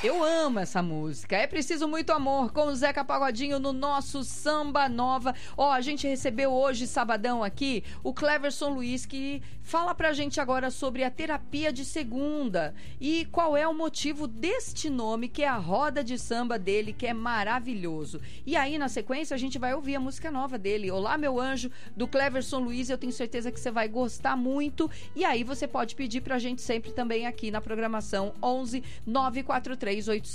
Eu amo essa música. É Preciso Muito Amor, com o Zeca Pagodinho no nosso Samba Nova. Ó, a gente recebeu hoje, sabadão aqui, o Cleverson Luiz, que fala pra gente agora sobre a terapia de segunda e qual é o motivo deste nome, que é a roda de samba dele, que é maravilhoso. E aí, na sequência, a gente vai ouvir a música nova dele, Olá, Meu Anjo, do Cleverson Luiz. Eu tenho certeza que você vai gostar muito. E aí, você pode pedir pra gente sempre também aqui na programação 11 943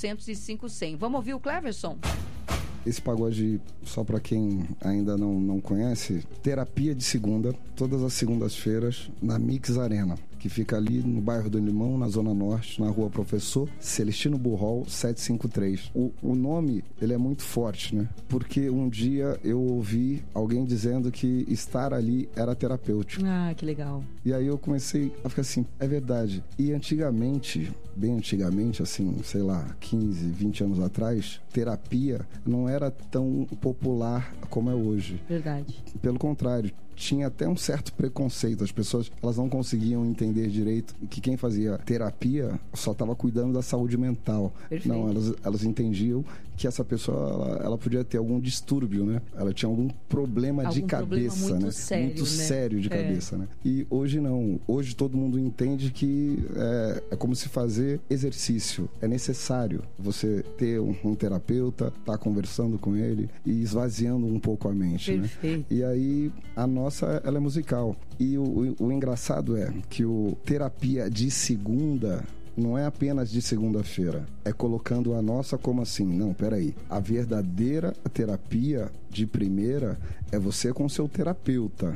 805 100. Vamos ouvir o Cleverson? Esse pagode, só pra quem ainda não conhece, terapia de segunda, todas as segundas-feiras, na Mix Arena, que fica ali no bairro do Limão, na Zona Norte, na rua Professor Celestino Burrol, 753. O nome, ele é muito forte, né? Porque um dia eu ouvi alguém dizendo que estar ali era terapêutico. Ah, que legal. E aí eu comecei a ficar assim, é verdade. E antigamente, bem antigamente, assim, sei lá, 15, 20 anos atrás, terapia não era tão popular como é hoje. Verdade. Pelo contrário, tinha até um certo preconceito. As pessoas, elas não conseguiam entender direito que quem fazia terapia só estava cuidando da saúde mental. Perfeito. Não, elas entendiam que essa pessoa, ela podia ter algum distúrbio, né? Ela tinha algum problema de cabeça, problema muito né? sério, muito né? sério de cabeça, né? E hoje não. Hoje todo mundo entende que é como se fazer exercício. É necessário você ter um terapeuta, estar conversando com ele e esvaziando um pouco a mente, Perfeito. né? E aí a nossa, ela é musical. E o engraçado é que o terapia de segunda não é apenas de segunda-feira. É colocando a nossa como assim. Não, peraí. A verdadeira terapia de primeira é você com seu terapeuta.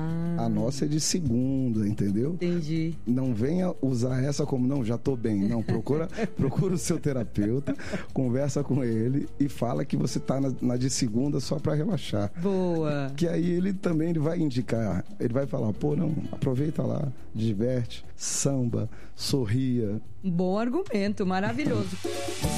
A nossa é de segunda, entendeu? Entendi. Não venha usar essa como, não, já tô bem. Não, procura o seu terapeuta, conversa com ele e fala que você tá na de segunda só pra relaxar. Boa. Que aí ele também vai indicar, ele vai falar, pô, não, aproveita lá, diverte, samba, sorria. Bom argumento, maravilhoso.